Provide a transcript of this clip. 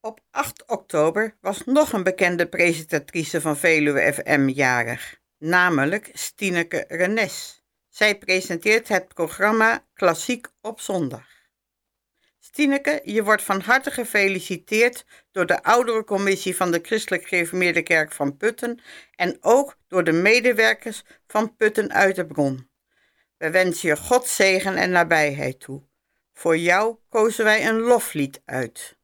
Op 8 oktober was nog een bekende presentatrice van Veluwe FM jarig, namelijk Stineke Renesse. Zij presenteert het programma Klassiek op zondag. Stineke, je wordt van harte gefeliciteerd door de ouderencommissie van de Christelijk Gereformeerde Kerk van Putten en ook door de medewerkers van Putten uit de Bron. We wensen je Gods zegen en nabijheid toe. Voor jou kozen wij een loflied uit.